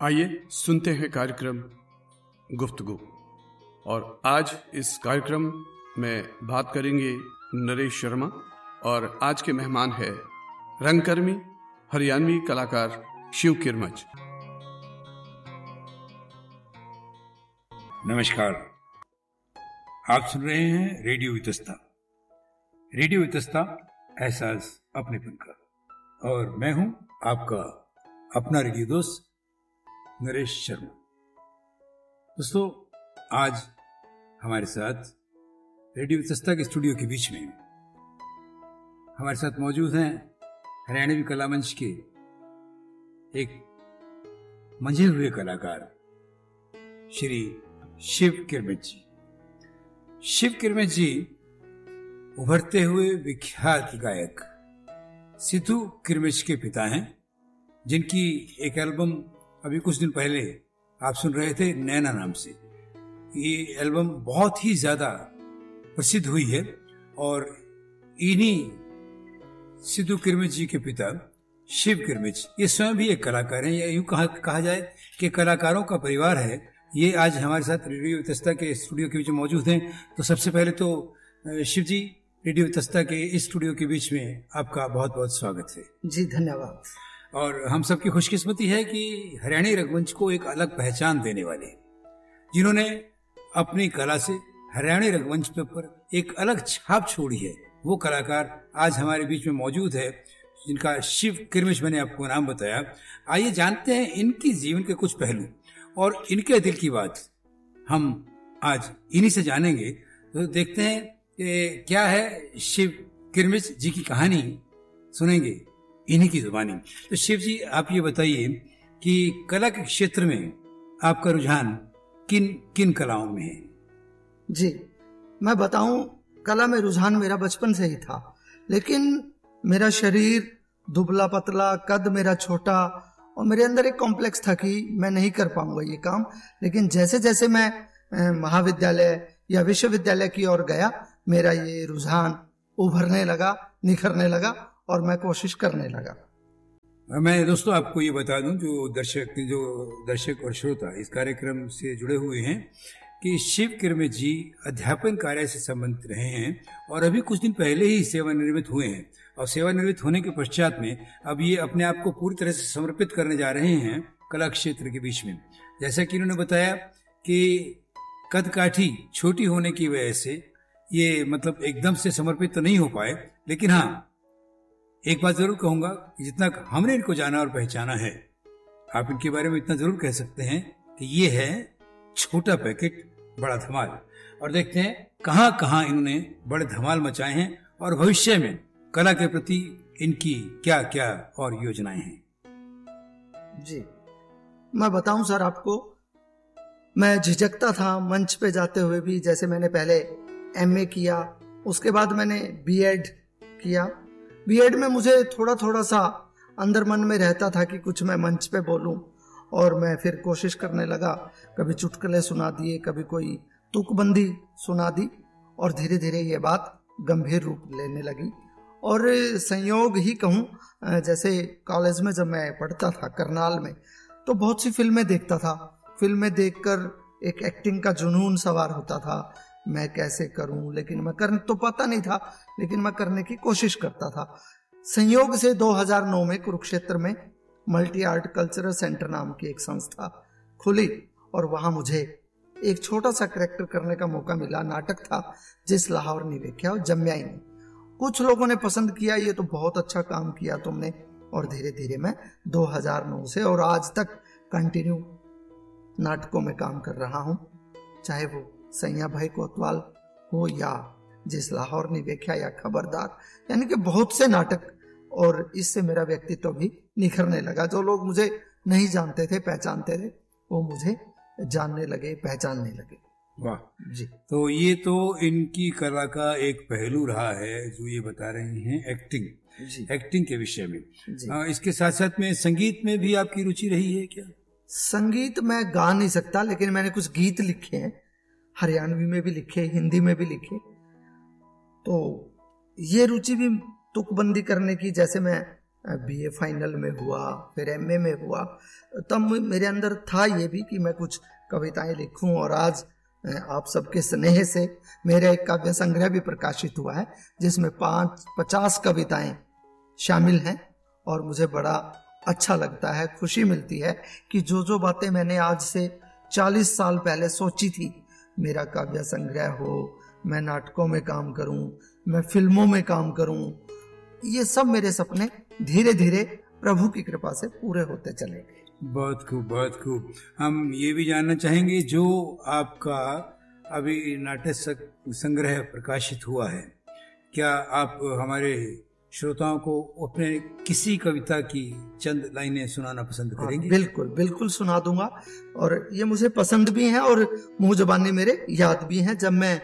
आइए सुनते हैं कार्यक्रम गुफ्तगू। और आज इस कार्यक्रम में बात करेंगे नरेश शर्मा, और आज के मेहमान है रंगकर्मी हरियाणवी कलाकार शिव किरमच। नमस्कार, आप सुन रहे हैं रेडियो वितस्ता। रेडियो वितस्ता एहसास अपनेपन का, और मैं हूं आपका अपना रेडियो दोस्त नरेश शर्मा। दोस्तों, आज हमारे साथ रेडियो वितस्ता के स्टूडियो के बीच में हमारे साथ मौजूद हैं हरियाणवी कला मंच के एक मंझे हुए कलाकार श्री शिव किरमच जी। शिव किरमच जी उभरते हुए विख्यात गायक सिद्धू किरमच के पिता हैं, जिनकी एक एल्बम अभी कुछ दिन पहले आप सुन रहे थे नैना नाम से। ये एल्बम बहुत ही ज्यादा प्रसिद्ध हुई है, और इन्हीं सिद्धू किरमच जी के पिता शिव किरमच ये स्वयं भी एक कलाकार हैं, या यूं कहा जाए कि कलाकारों का परिवार है। ये आज हमारे साथ रेडियो वितस्ता के स्टूडियो के बीच में मौजूद हैं। तो सबसे पहले तो शिव जी, रेडियो वितस्ता के इस स्टूडियो के बीच में आपका बहुत बहुत स्वागत है। जी धन्यवाद। और हम सबकी खुशकिस्मती है कि हरियाणवी रंगमंच को एक अलग पहचान देने वाले, जिन्होंने अपनी कला से हरियाणवी रंगमंच पर एक अलग छाप छोड़ी है, वो कलाकार आज हमारे बीच में मौजूद है, जिनका शिव किरमच मैंने आपको नाम बताया। आइए जानते हैं इनकी जीवन के कुछ पहलू और इनके दिल की बात हम आज इन्हीं से जानेंगे। तो देखते हैं कि क्या है शिव किरमच जी की कहानी, सुनेंगे इन्हीं की जुबानी। तो शिव जी, आप ये बताइए कि कला के क्षेत्र में आपका रुझान किन किन कलाओं में है? जी, मैं बताऊं, कला में रुझान मेरा बचपन से ही था, लेकिन मेरा शरीर दुबला पतला, कद मेरा छोटा, और मेरे अंदर एक कॉम्प्लेक्स था कि मैं नहीं कर पाऊंगा ये काम। लेकिन जैसे जैसे मैं महाविद्यालय या विश्वविद्यालय की ओर गया, मेरा ये रुझान उभरने लगा, निखरने लगा, और मैं कोशिश करने लगा। मैं दोस्तों आपको ये बता दूं, जो दर्शक और श्रोता इस कार्यक्रम से जुड़े हुए हैं, कि शिव किरमच जी अध्यापन कार्य से संबंधित रहे हैं, और अभी कुछ दिन पहले ही सेवानिवृत्त हुए हैं। और सेवानिवृत्त होने के पश्चात में अब ये अपने आप को पूरी तरह से समर्पित करने जा रहे हैं कला क्षेत्र के बीच में। जैसा कि इन्होंने बताया कि कद काठी छोटी होने की वजह से ये मतलब एकदम से समर्पित तो नहीं हो पाए, लेकिन हाँ, एक बात जरूर कहूंगा कि जितना हमने इनको जाना और पहचाना है, आप इनके बारे में इतना जरूर कह सकते हैं कि ये है छोटा पैकेट बड़ा धमाल। और देखते हैं कहां कहां इन्होंने बड़े धमाल मचाए हैं, और भविष्य में कला के प्रति इनकी क्या क्या और योजनाएं हैं। जी, मैं बताऊं सर आपको, मैं झिझकता था मंच पे जाते हुए भी। जैसे मैंने पहले एमए किया, उसके बाद मैंने बीएड किया। बीएड में मुझे थोड़ा थोड़ा सा अंदर मन में रहता था कि कुछ मैं मंच पे बोलूं, और मैं फिर कोशिश करने लगा। कभी चुटकुले सुना दिए, कभी कोई तुकबंदी सुना दी, और धीरे धीरे ये बात गंभीर रूप लेने लगी। और संयोग ही कहूँ, जैसे कॉलेज में जब मैं पढ़ता था करनाल में, तो बहुत सी फिल्में देखता था। फिल्में देखकर एक एक्टिंग का जुनून सवार होता था, मैं कैसे करूं, लेकिन मैं कर तो पता नहीं था, लेकिन मैं करने की कोशिश करता था। संयोग से 2009 में कुरुक्षेत्र में मल्टी आर्ट कल्चरल सेंटर नाम की एक संस्था खुली, और वहां मुझे एक छोटा सा कैरेक्टर करने का मौका मिला। नाटक था जिस लाहौर नी वेख्या और जम्याई ने। कुछ लोगों ने पसंद किया, ये तो बहुत अच्छा काम किया तुमने, और धीरे धीरे मैं 2009 से और आज तक कंटिन्यू नाटकों में काम कर रहा हूँ, चाहे वो सैया भाई कोतवाल हो या जिस लाहौर नी वेख्या या खबरदार, यानी कि बहुत से नाटक। और इससे मेरा व्यक्तित्व भी निखरने लगा। जो लोग मुझे नहीं जानते थे, पहचानते थे, वो मुझे जानने लगे, पहचानने लगे। वाह जी। तो ये तो इनकी कला का एक पहलू रहा है, जो ये बता रहे हैं एक्टिंग। जी। एक्टिंग के विषय में जी। इसके साथ साथ में संगीत में भी आपकी रुचि रही है क्या? संगीत मैं गा नहीं सकता, लेकिन मैंने कुछ गीत लिखे हैं, हरियाणवी में भी लिखे, हिंदी में भी लिखे। तो ये रुचि भी तुकबंदी करने की, जैसे मैं बीए फाइनल में हुआ, फिर एमए में हुआ, तब मेरे अंदर था ये भी कि मैं कुछ कविताएं लिखूं। और आज आप सबके स्नेह से मेरा एक काव्य संग्रह भी प्रकाशित हुआ है जिसमें 50 कविताएं शामिल हैं। और मुझे बड़ा अच्छा लगता है, खुशी मिलती है कि जो बातें मैंने आज से 40 साल पहले सोची थी, मेरा काव्य संग्रह हो, मैं नाटकों में काम करूं, मैं फिल्मों में काम करूं, ये सब मेरे सपने धीरे धीरे प्रभु की कृपा से पूरे होते चले गए। बहुत खूब, बहुत खूब। हम ये भी जानना चाहेंगे, जो आपका अभी नाटक संग्रह प्रकाशित हुआ है, क्या आप हमारे श्रोताओं को अपने किसी कविता की चंद लाइनें सुनाना पसंद करेंगे? बिल्कुल बिल्कुल सुना दूंगा। और ये मुझे पसंद भी हैं और मुंह ज़बानी मेरे याद भी हैं। जब मैं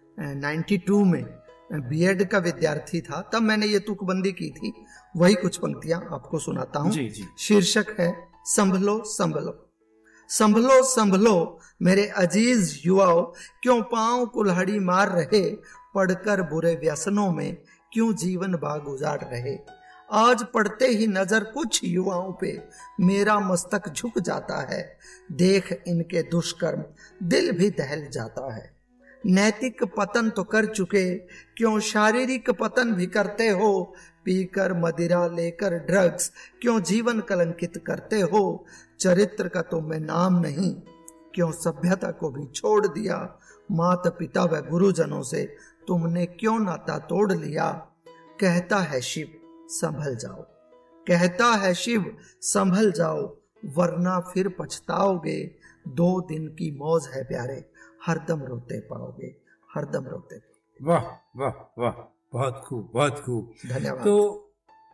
92 में बीएड का विद्यार्थी था तब मैंने ये तुकबंदी की थी, वही कुछ पंक्तियां आपको सुनाता हूँ। जी जी। शीर्षक है संभलो संभलो। संभलो संभलो मेरे अजीज युवाओं, क्यों पांव कुल्हाड़ी मार रहे, पढ़कर बुरे व्यसनों में क्यों जीवन बाग उजाड़ रहे। आज पढ़ते ही नजर कुछ युवाओं पे मेरा मस्तक झुक जाता है, देख इनके दुष्कर्म दिल भी दहल जाता है। नैतिक पतन तो कर चुके, क्यों शारीरिक पतन भी करते हो, पीकर मदिरा लेकर ड्रग्स क्यों जीवन कलंकित करते हो। चरित्र का तुम्हें नाम नहीं, क्यों सभ्यता को भी छोड़ दिया, माता पिता व गुरुजनों से तुमने क्यों नाता तोड़ लिया। कहता है शिव संभल जाओ, कहता है शिव संभल जाओ, वरना फिर पछताओगे। 2 दिन की मौज है प्यारे, हरदम रोते पाओगे, हरदम रोते। वाह वाह वाह, बहुत खूब, बहुत खूब, धन्यवाद। तो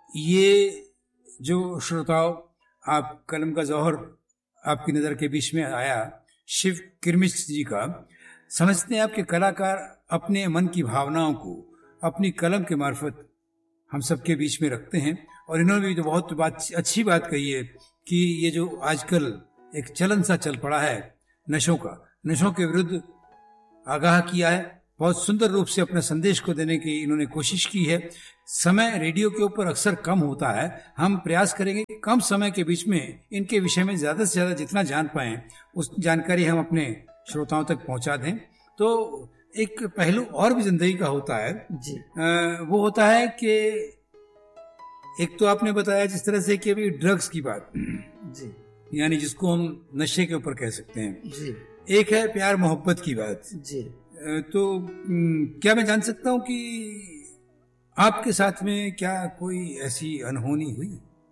ये जो श्रोताओं, आप कलम का जौहर आपकी नज़र के बीच में आया, शिव किरमिच जी का, समझते हैं आपके कलाकार अपने मन की भावनाओं को अपनी कलम के मार्फत हम सबके बीच में रखते हैं। और इन्होंने भी तो बहुत अच्छी बात कही है कि ये जो आजकल एक चलन सा चल पड़ा है नशों का, नशों के विरुद्ध आगाह किया है, बहुत सुंदर रूप से अपने संदेश को देने की इन्होंने कोशिश की है। समय रेडियो के ऊपर अक्सर कम होता है, हम प्रयास करेंगे कि कम समय के बीच में इनके विषय में ज़्यादा से ज़्यादा जितना जान पाएं उस जानकारी हम अपने श्रोताओं तक पहुंचा दें। तो एक पहलू और भी जिंदगी का होता है जी। वो होता है कि एक तो आपने बताया जिस तरह से कि अभी ड्रग्स की बात जी, यानी जिसको हम नशे के ऊपर कह सकते हैं जी, एक है प्यार मोहब्बत की बात जी। तो क्या मैं जान सकता हूँ कि आपके साथ में क्या कोई ऐसी अनहोनी हुई?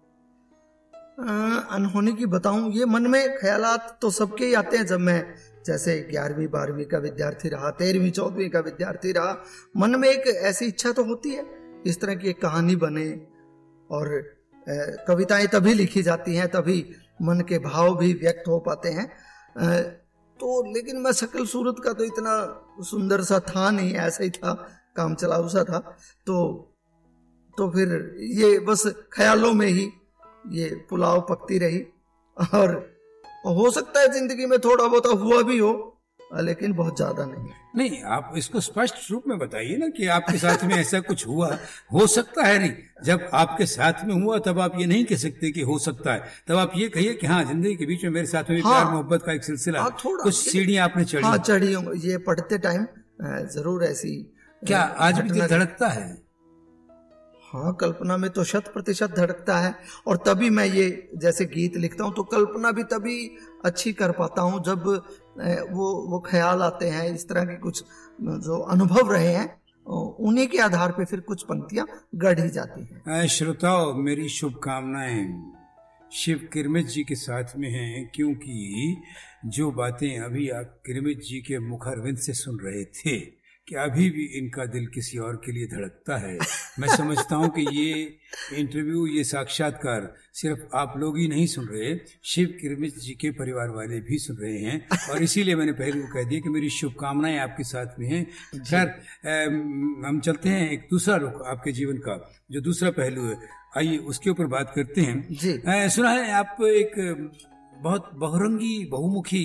अनहोनी की बताऊं, ये मन में ख्यालात तो सबके ही आते हैं। जब मैं जैसे 11वीं 12वीं का विद्यार्थी रहा, 13वीं 14वीं का विद्यार्थी रहा, मन में एक ऐसी इच्छा तो होती है इस तरह की एक कहानी बने। और कविताएं तभी लिखी जाती हैं, तभी मन के भाव भी व्यक्त हो पाते हैं। तो लेकिन मैं शक्ल सूरत का तो इतना सुंदर सा था नहीं, ऐसा ही था, काम चलाऊ सा था। तो फिर ये बस ख्यालों में ही ये पुलाव पकती रही। और हो सकता है जिंदगी में थोड़ा बहुत हुआ भी हो, लेकिन बहुत ज्यादा नहीं। आप इसको स्पष्ट रूप में बताइए ना कि आपके साथ में ऐसा कुछ हुआ। हो सकता है नहीं, जब आपके साथ में हुआ तब आप ये नहीं कह सकते कि हो सकता है, तब आप ये कहिए कि हाँ, जिंदगी के बीच में मेरे साथ में प्यार मोहब्बत का एक सिलसिला, कुछ सीढ़ियां आपने चढ़ी। हाँ, चढ़ी हूँ। ये पढ़ते टाइम जरूर ऐसी। क्या आज भी धड़कता है? हाँ, कल्पना में तो 100% धड़कता है। और तभी मैं ये जैसे गीत लिखता हूँ तो कल्पना भी तभी अच्छी कर पाता हूँ जब वो ख्याल आते हैं, इस तरह के कुछ जो अनुभव रहे हैं उन्हीं के आधार पे फिर कुछ पंक्तियां गढ़ी जाती हैं। श्रोताओं, मेरी शुभकामनाएं शिव किरमिच जी के साथ में हैं, क्योंकि जो बातें अभी आप किरमिच जी के मुखारविंद से सुन रहे थे कि अभी भी इनका दिल किसी और के लिए धड़कता है। मैं समझता हूं कि ये इंटरव्यू, ये साक्षात्कार सिर्फ आप लोग ही नहीं सुन रहे, शिव किरमिच जी के परिवार वाले भी सुन रहे हैं। और इसीलिए मैंने पहले कह दिया कि मेरी शुभकामनाएं आपके साथ में हैं। खैर, हम चलते हैं एक दूसरा रुख आपके जीवन का, जो दूसरा पहलू है, आइए उसके ऊपर बात करते हैं जी। सुना है आप एक बहुत बहुरंगी बहुमुखी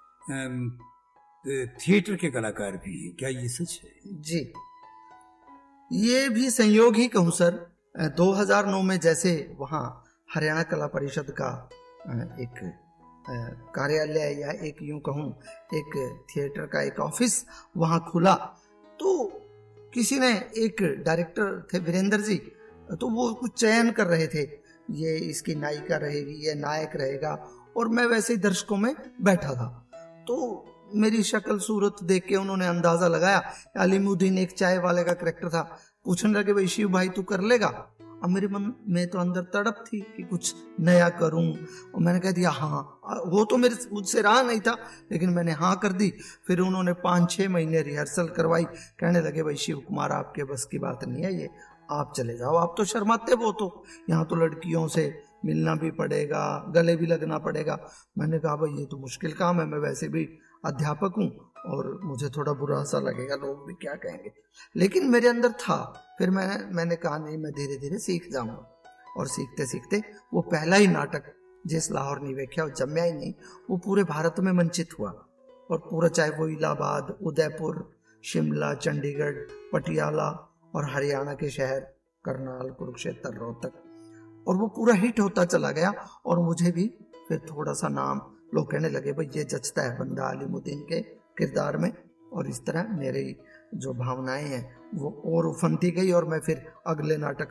थिएटर के कलाकार भी हैं, क्या ये सच है? जी, ये भी संयोग ही कहूँ सर। 2009 में जैसे वहाँ हरियाणा कला परिषद का एक कार्यालय या एक यूं कहूँ एक थिएटर का एक ऑफिस वहाँ खुला, तो किसी ने, एक डायरेक्टर थे वीरेंद्र जी, तो वो कुछ चयन कर रहे थे, ये इसकी नायिका रहेगी, ये नायक रहेगा, और मैं वैसे ही दर्शकों में बैठा था। तो मेरी शक्ल सूरत देख के उन्होंने अंदाजा लगाया। अलीमुद्दीन एक चाय वाले का कैरेक्टर था, पूछने लगे भाई शिव भाई तू कर लेगा? अब मेरे मन में तो अंदर तड़प थी कि कुछ नया करूं, और मैंने कह दिया हाँ। वो तो मुझसे रहा नहीं था, लेकिन मैंने हाँ कर दी। फिर उन्होंने 5-6 महीने रिहर्सल करवाई। कहने लगे भाई शिव कुमार आपके बस की बात नहीं है ये, आप चले जाओ, आप तो शर्माते हो, तो यहाँ तो लड़कियों से मिलना भी पड़ेगा, गले भी लगना पड़ेगा। मैंने कहा भाई ये तो मुश्किल काम है, मैं वैसे भी अध्यापक हूँ और मुझे थोड़ा बुरा सा लगेगा, लोग भी क्या कहेंगे, लेकिन मेरे अंदर था। फिर मैंने कहा नहीं, मैं धीरे धीरे सीख जाऊंगा। और सीखते सीखते वो पहला ही नाटक जिस लाहौर नहीं वेख्या वो जम्या ही नहीं, वो पूरे भारत में मंचित हुआ। और पूरा, चाहे वो इलाहाबाद, उदयपुर, शिमला, चंडीगढ़, पटियाला और हरियाणा के शहर करनाल, कुरुक्षेत्र, रोहतक, और वो पूरा हिट होता चला गया। और मुझे भी फिर थोड़ा सा नाम, लोग कहने लगे भाई ये जचता है बंदा अलीमुद्दीन के किरदार में। और इस तरह मेरी जो भावनाएं हैं वो और उफनती गई, और मैं फिर अगले नाटक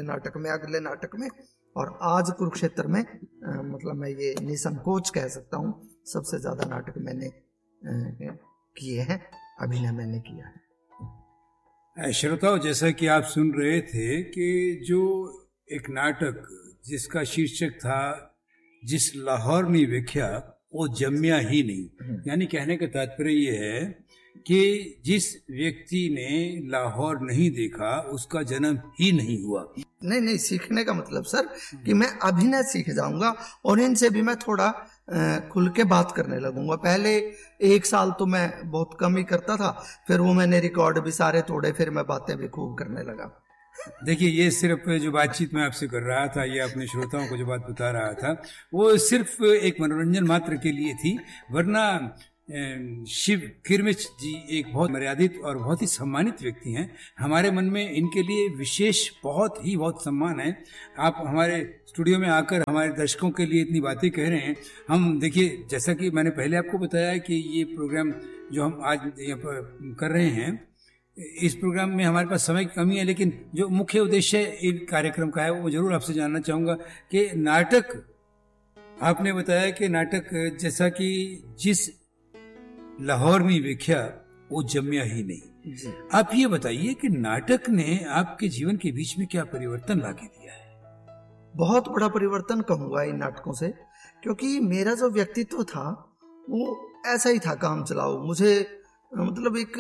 में, और आज कुरुक्षेत्र में मतलब मैं ये निसंकोच कह सकता हूँ सबसे ज्यादा नाटक मैंने किए हैं, अभिनय मैंने किया है। श्रोताओ, जैसा कि आप सुन रहे थे कि जो एक नाटक जिसका शीर्षक था जिस लाहौर नहीं वेख्या वो जम्या ही नहीं, यानी कहने का तात्पर्य ये है कि जिस व्यक्ति ने लाहौर नहीं देखा उसका जन्म ही नहीं हुआ। नहीं, सीखने का मतलब सर कि मैं अभिनय सीख जाऊंगा और इनसे भी मैं थोड़ा खुल के बात करने लगूंगा। पहले 1 साल तो मैं बहुत कम ही करता था, फिर वो मैंने रिकॉर्ड भी सारे तोड़े, फिर मैं बातें भी खूब करने लगा। देखिए, ये सिर्फ जो बातचीत मैं आपसे कर रहा था, ये अपने श्रोताओं को जो बात बता रहा था, वो सिर्फ एक मनोरंजन मात्र के लिए थी, वरना शिव किरमिच जी एक बहुत मर्यादित और बहुत ही सम्मानित व्यक्ति हैं। हमारे मन में इनके लिए विशेष बहुत सम्मान है। आप हमारे स्टूडियो में आकर हमारे दर्शकों के लिए इतनी बातें कह रहे हैं। हम देखिए, जैसा कि मैंने पहले आपको बताया कि ये प्रोग्राम जो हम आज यहाँ पर कर रहे हैं, इस प्रोग्राम में हमारे पास समय की कमी है, लेकिन जो मुख्य उद्देश्य इन कार्यक्रम का है वो जरूर आपसे जानना चाहूँगा कि नाटक, आपने बताया कि नाटक जैसा कि जिस लाहौर नहीं वेख्या वो जम्या ही नहीं। आप ये बताइए कि नाटक ने आपके जीवन के बीच में क्या परिवर्तन लाके दिया है? बहुत बड़ा परिवर्तन कहूँगा इन नाटकों से, क्योंकि मेरा जो व्यक्तित्व था वो ऐसा ही था, काम चलाओ। मुझे मतलब एक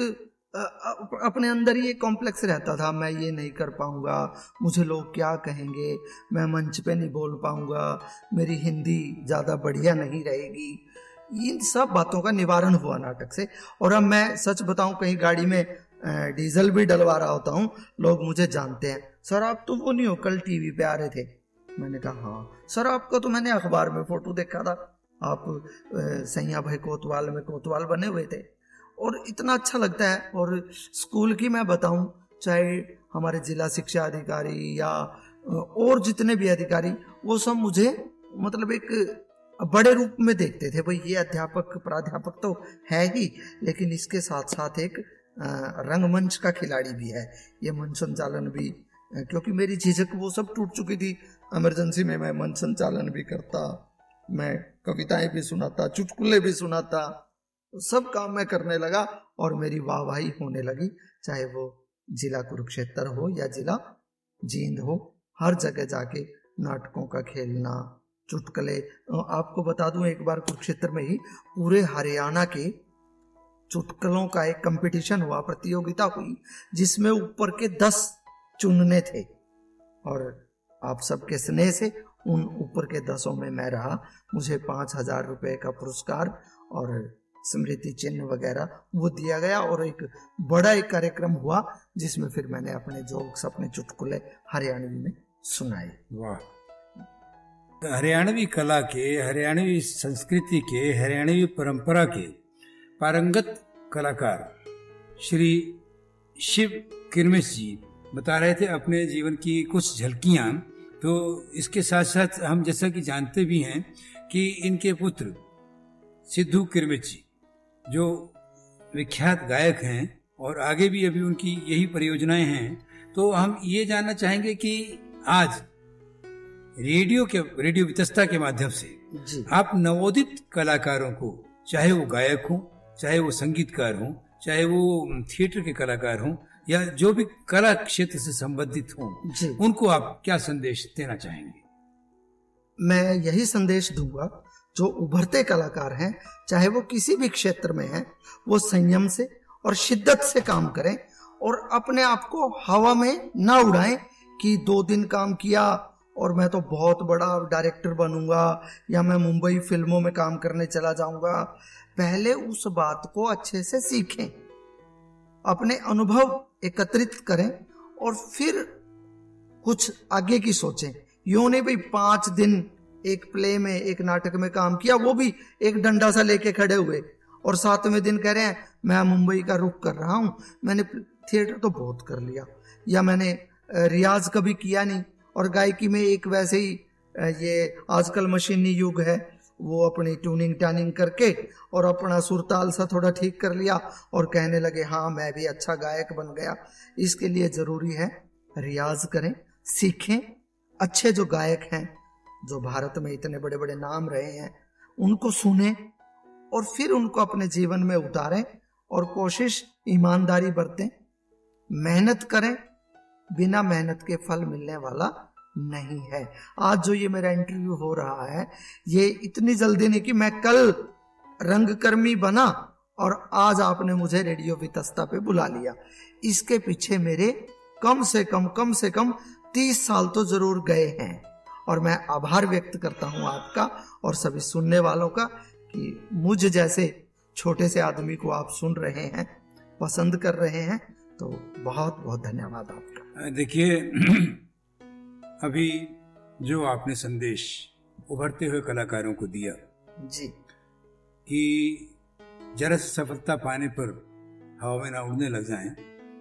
अपने अंदर ही एक कॉम्प्लेक्स रहता था, मैं ये नहीं कर पाऊंगा, मुझे लोग क्या कहेंगे, मैं मंच पे नहीं बोल पाऊंगा, मेरी हिंदी ज़्यादा बढ़िया नहीं रहेगी। इन सब बातों का निवारण हुआ नाटक से। और अब मैं सच बताऊं, कहीं गाड़ी में डीजल भी डलवा रहा होता हूं, लोग मुझे जानते हैं, सर आप तो वो नहीं हो, कल टीवी पे आ रहे थे। मैंने कहा हाँ सर, आपका तो मैंने अखबार में फोटो देखा था, आप सैया भाई कोतवाल में कोतवाल बने हुए थे, और इतना अच्छा लगता है। और स्कूल की मैं बताऊं, चाहे हमारे जिला शिक्षा अधिकारी या और जितने भी अधिकारी, वो सब मुझे मतलब एक बड़े रूप में देखते थे। भाई ये अध्यापक प्राध्यापक तो है ही, लेकिन इसके साथ साथ एक रंगमंच का खिलाड़ी भी है, ये मंच संचालन भी, क्योंकि मेरी झिझक वो सब टूट चुकी थी। इमरजेंसी में मैं मंच संचालन भी करता, मैं कविताएं भी सुनाता, चुटकुले भी सुनाता, सब काम मैं करने लगा और मेरी वाहवाही होने लगी, चाहे वो जिला कुरुक्षेत्र हो या जिला जींद हो। हर जगह जाके नाटकों का खेलना, चुटकुले, आपको बता दूं, एक बार कुरुक्षेत्र में ही पूरे हरियाणा के चुटकुलों का एक कंपटीशन हुआ, प्रतियोगिता हुई, जिसमें ऊपर के 10 चुनने थे, और आप सबके स्नेह से उन ऊपर के 10 में मैं रहा। मुझे 5,000 रुपए का पुरस्कार और स्मृति चिन्ह वगैरह वो दिया गया, और एक बड़ा एक कार्यक्रम हुआ जिसमें फिर मैंने अपने जोक्स, अपने चुटकुले हरियाणवी में सुनाए। वाह! हरियाणवी कला के, हरियाणवी संस्कृति के, हरियाणवी परंपरा के पारंगत कलाकार श्री शिव किरमिच जी बता रहे थे अपने जीवन की कुछ झलकियां, तो इसके साथ साथ हम जैसा कि जानते भी हैं कि इनके पुत्र सिद्धू किरमिच जी जो विख्यात गायक हैं और आगे भी अभी उनकी यही परियोजनाएं हैं, तो हम ये जानना चाहेंगे कि आज रेडियो वितस्ता के माध्यम से जी आप नवोदित कलाकारों को, चाहे वो गायक हों, चाहे वो संगीतकार हों, चाहे वो थिएटर के कलाकार हों, या जो भी कला क्षेत्र से संबंधित हों, उनको आप क्या संदेश देना चाहेंगे? मैं यही संदेश दूंगा, जो उभरते कलाकार हैं, चाहे वो किसी भी क्षेत्र में हैं, वो संयम से और शिद्दत से काम करें और अपने आप को हवा में ना उड़ाएं कि 2 दिन काम किया और मैं तो बहुत बड़ा डायरेक्टर बनूंगा या मैं मुंबई फिल्मों में काम करने चला जाऊंगा। पहले उस बात को अच्छे से सीखें, अपने अनुभव एकत्रित करें और फिर कुछ आगे की सोचें। यूं नहीं भाई 5 दिन एक प्ले में, एक नाटक में काम किया, वो भी एक डंडा सा लेके खड़े हुए, और 7वें दिन कह रहे हैं मैं मुंबई का रुख कर रहा हूं, मैंने थिएटर तो बहुत कर लिया, या मैंने रियाज कभी किया नहीं। और गायकी में एक वैसे ही ये आजकल मशीनी युग है, वो अपनी ट्यूनिंग टानिंग करके और अपना सुरताल सा थोड़ा ठीक कर लिया और कहने लगे हाँ मैं भी अच्छा गायक बन गया। इसके लिए जरूरी है रियाज करें, सीखें। अच्छे जो गायक हैं, जो भारत में इतने बड़े बड़े नाम रहे हैं, उनको सुने और फिर उनको अपने जीवन में उतारें और कोशिश ईमानदारी बरतें, मेहनत करें। बिना मेहनत के फल मिलने वाला नहीं है। आज जो ये मेरा इंटरव्यू हो रहा है, ये इतनी जल्दी नहीं कि मैं कल रंगकर्मी बना और आज आपने मुझे रेडियो वितस्ता पे बुला लिया। इसके पीछे मेरे कम से कम 30 साल तो जरूर गए हैं, और मैं आभार व्यक्त करता हूं आपका और सभी सुनने वालों का कि मुझ जैसे छोटे से आदमी को आप सुन रहे हैं, पसंद कर रहे हैं, तो बहुत बहुत धन्यवाद आपका। देखिए, अभी जो आपने संदेश उभरते हुए कलाकारों को दिया जी, कि जरा सफलता पाने पर हवा में ना उड़ने लग जाएं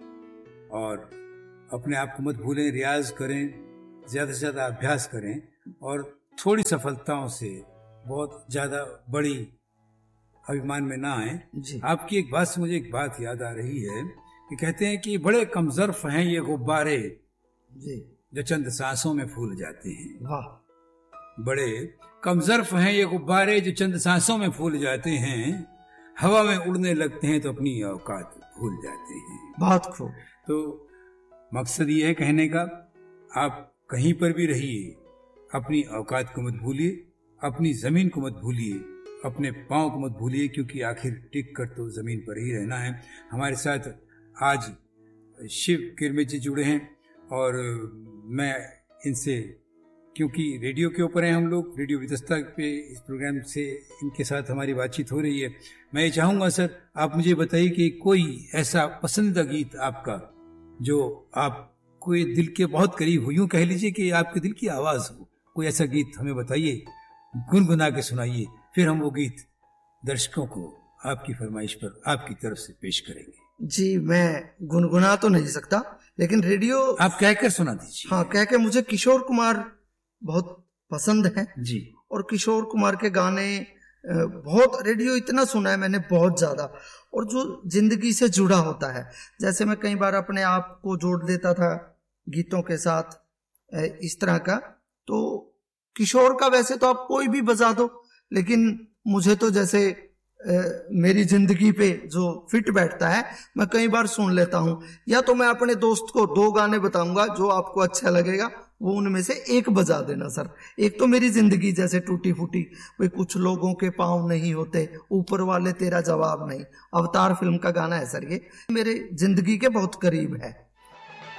और अपने आप को मत भूलें, रियाज करें, ज़्यादा से ज़्यादा अभ्यास करें और थोड़ी सफलताओं से बहुत ज़्यादा बड़ी अभिमान में ना आए। आपकी एक बात से मुझे एक बात याद आ रही है कि कहते हैं कि बड़े कमजर्फ हैं ये गुब्बारे जो चंद सांसों में फूल जाते हैं। वाह। बड़े कमजर्फ हैं ये गुब्बारे जो चंद सांसों में फूल जाते हैं, हवा में उड़ने लगते हैं तो अपनी औकात भूल जाते हैं। बहुत खूब। तो मकसद ये है कहने का, आप कहीं पर भी रहिए, अपनी औकात को मत भूलिए, अपनी जमीन को मत भूलिए, अपने पाँव को मत भूलिए, क्योंकि आखिर टिक कर तो जमीन पर ही रहना है। हमारे साथ आज शिव किरमिच जी जुड़े हैं और मैं इनसे, क्योंकि रेडियो के ऊपर हैं हम लोग, रेडियो वितस्ता पे इस प्रोग्राम से इनके साथ हमारी बातचीत हो रही है। मैं ये चाहूँगा सर, आप मुझे बताइए कि कोई ऐसा पसंदीदा गीत आपका जो आपको दिल के बहुत करीब हो, यूँ कह लीजिए कि आपके दिल की आवाज़ हो, कोई ऐसा गीत हमें बताइए, गुनगुना के सुनाइए, फिर हम वो गीत दर्शकों को आपकी फरमाइश पर आपकी तरफ से पेश करेंगे। जी, मैं गुनगुना तो नहीं सकता, लेकिन रेडियो आप कहकर सुना दीजिए। हाँ, कह के मुझे किशोर कुमार बहुत पसंद है जी, और किशोर कुमार के गाने बहुत, रेडियो इतना सुना है मैंने बहुत ज्यादा, और जो जिंदगी से जुड़ा होता है, जैसे मैं कई बार अपने आप को जोड़ देता था गीतों के साथ, इस तरह का। तो किशोर का वैसे तो आप कोई भी बजा दो, लेकिन मुझे तो जैसे मेरी जिंदगी पे जो फिट बैठता है, मैं कई बार सुन लेता हूं। या तो मैं अपने दोस्त को 2 गाने बताऊंगा जो आपको अच्छा लगेगा, वो उनमें से एक बजा देना सर। एक तो मेरी जिंदगी जैसे टूटी फूटी, भाई कुछ लोगों के पाँव नहीं होते, ऊपर वाले तेरा जवाब नहीं, अवतार फिल्म का गाना है सर, ये मेरे जिंदगी के बहुत करीब है।